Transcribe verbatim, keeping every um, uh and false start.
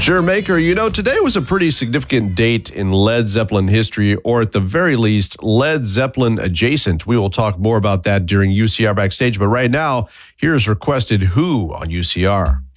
Sure, Maker. You know, today was a pretty significant date in Led Zeppelin history, or at the very least, Led Zeppelin adjacent. We will talk more about that during U C R Backstage. But right now, here's Requested Who on U C R.